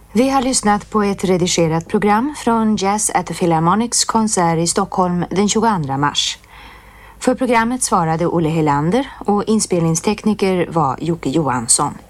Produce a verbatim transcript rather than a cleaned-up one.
Vi har lyssnat på ett redigerat program från Jazz at the Philharmonics konsert i Stockholm den tjugoandra mars. För programmet svarade Olle Helander och inspelningstekniker var Jocke Johansson.